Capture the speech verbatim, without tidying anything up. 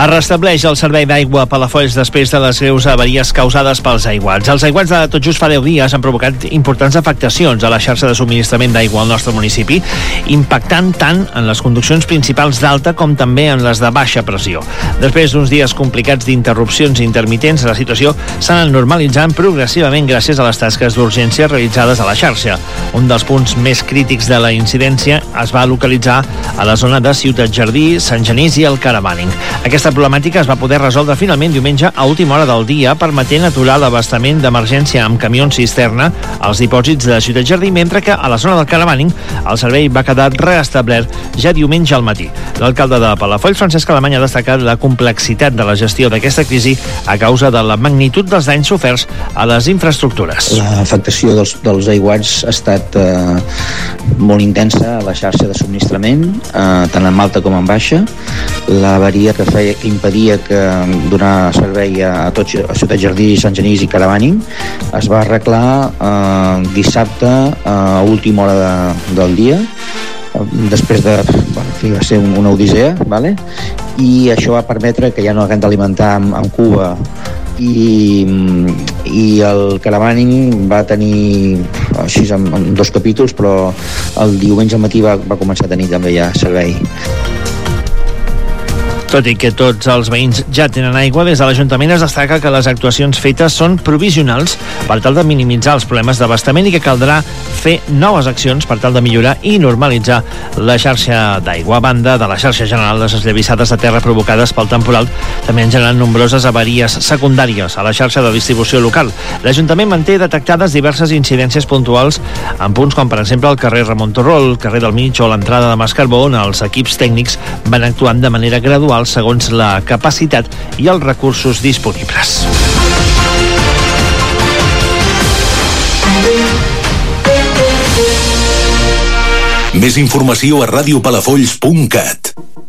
Es restableix el servei d'aigua a Palafolls després de les greus avaries causades pels aiguats. Els aiguats de tot just fa deu dies han provocat importants afectacions a la xarxa de subministrament d'aigua al nostre municipi, impactant tant en les conduccions principals d'alta com també en les de baixa pressió. Després d'uns dies complicats d'interrupcions intermitents, la situació s'ha anat normalitzant progressivament gràcies a les tasques d'urgència realitzades a la xarxa. Un dels punts més crítics de la incidència es va localitzar a la zona de Ciutat Jardí, Sant Genís i el Caravaning. Aquesta problemàtica es va poder resoldre finalment diumenge a última hora del dia, permetent aturar l'abastament d'emergència amb camions cisterna als dipòsits de Ciutat Jardí, mentre que a la zona del Caravaning el servei va quedar reestablert ja diumenge al matí. L'alcalde de Palafolls, Francesc Alemany, ha destacat la complexitat de la gestió d'aquesta crisi a causa de la magnitud dels danys soferts a les infraestructures. L'afectació dels, dels aiguats ha estat eh, molt intensa a la xarxa de subministrament, eh, tant en alta com en baixa. L'avaria que feia que impedia que donar servei a, a, tots, a Ciutat Jardí, Sant Genís i Caravaning es va arreglar eh, dissabte a última hora de, del dia, després de, bueno, fi, va ser una odissea, vale? I això va permetre que ja no haguem d'alimentar amb, amb Cuba, i, i el Caravaning va tenir així en, en dos capítols, però el diumenge al matí va, va començar a tenir també ja servei. Tot i que tots els veïns ja tenen aigua, des de l'Ajuntament es destaca que les actuacions fetes són provisionals per tal de minimitzar els problemes d'abastament i que caldrà fer noves accions per tal de millorar i normalitzar la xarxa d'aigua. A banda de la xarxa general, les esllavissades de terra provocades pel temporal també han generat nombroses avaries secundàries a la xarxa de distribució local. L'Ajuntament manté detectades diverses incidències puntuals en punts com, per exemple, el carrer Ramon Torró, el carrer del Mig o l'entrada de Mascarbó, on els equips tècnics van actuant de manera gradual segons la capacitat i els recursos disponibles. Més informació a radiopalafolls punt cat.